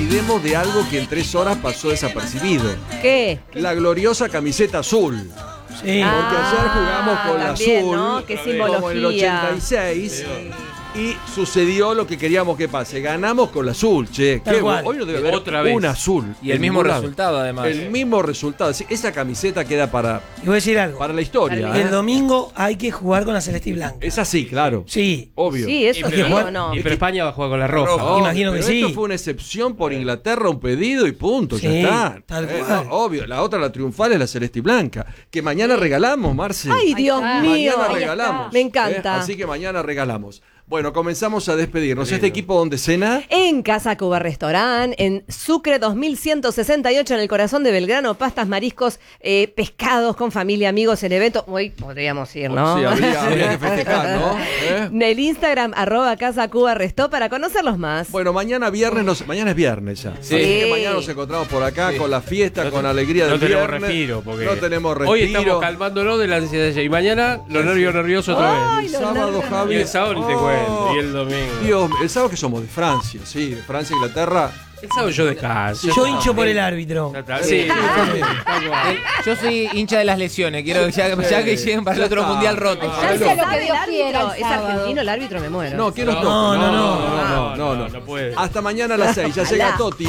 olvidemos de algo que en 3 horas pasó desapercibido. ¿Qué? La gloriosa camiseta azul. Sí. Porque ayer jugamos con la también, azul, ¿no? Qué como en el simbología. 86. Y sucedió lo que queríamos que pase. Ganamos con la azul, che. Tal cual. Hoy no debe haber Otra vez. un azul. Y el en mismo ningún lado. resultado, además. El mismo resultado. Sí, esa camiseta queda para Y voy a decir algo. la historia. Para El domingo hay que jugar con la celeste y blanca. Es así, claro. Sí. Obvio. Sí, eso Hay que sí jugar- o no. Pero España va a jugar con la roja. Obvio, Imagino que pero sí. Esto fue una excepción por Inglaterra, un pedido y punto, ya Sí, está. tal cual. No, obvio, la otra, la triunfal, es la celeste y blanca. Que mañana regalamos, Marce. Ay, Dios está. mío. Mañana Ahí regalamos. Me encanta. Así que mañana regalamos. Bueno, comenzamos a despedirnos. ¿Este equipo dónde cena? En Casa Cuba Restaurant, en Sucre 2168, en el corazón de Belgrano, pastas, mariscos, pescados con familia, amigos en evento. Hoy podríamos ir, ¿no? Sí, habría que festejar, ¿no? En el Instagram, @Casa Cuba Restó, para conocerlos más. Bueno, mañana es viernes ya. Sí. Así que mañana nos encontramos por acá con la fiesta, con la alegría del No tenemos viernes. respiro. Porque No tenemos respiro. Hoy estamos calmándonos de la ansiedad. Y mañana los nervios nerviosos otra vez. Ay, El los sábado, nervios. Javi. Y el sábado ni te cuento. Y el domingo. Dios, el sábado que somos de Francia, sí, de Francia, Inglaterra. El sábado yo descanso. Yo hincho por el árbitro. Sí, también. tal cual. Yo soy hincha de las lesiones. Quiero ya que lleguen para el otro está. mundial roto. Ah, Ya no. sea lo que ¿Sabe Dios el quiera árbitro? el Es sábado. argentino el árbitro, me muero. No, ¿quién nos No, toca? no, no. No puede. Hasta mañana a las 6, ya llega Ojalá. Toti.